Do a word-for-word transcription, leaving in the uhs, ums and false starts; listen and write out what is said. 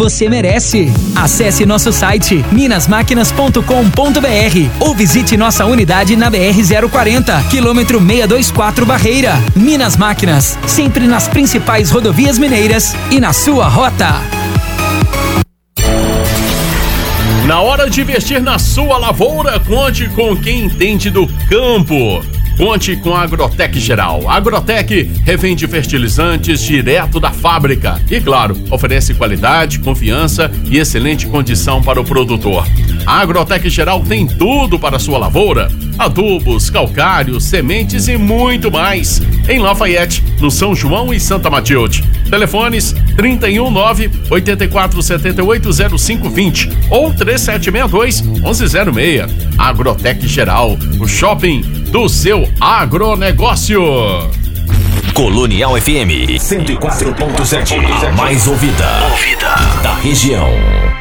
você merece. Acesse nosso site minas máquinas ponto com ponto br ou visite nossa unidade na B R zero quarenta, quilômetro seiscentos e vinte e quatro Barreira. Minas Máquinas, sempre nas principais rodovias mineiras e na sua rota. Na hora de investir na sua lavoura, conte com quem entende do campo. Conte com a Agrotec Geral. A Agrotec revende fertilizantes direto da fábrica e, claro, oferece qualidade, confiança e excelente condição para o produtor. A Agrotec Geral tem tudo para a sua lavoura: adubos, calcários, sementes e muito mais. Em Lafayette, no São João e Santa Matilde. Telefones trinta e um, nove, oitenta e quatro, setenta e oito, zero cinco, vinte ou três sete seis dois, onze zero seis. Agrotec Geral, o shopping do seu agronegócio. Colonial F M cento e quatro ponto sete, a mais ouvida, ouvida da região.